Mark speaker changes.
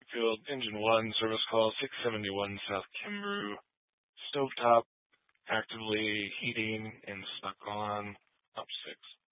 Speaker 1: Field, engine 1, service call 671 South Kimbrough, stovetop, actively heating and stuck on, up 6.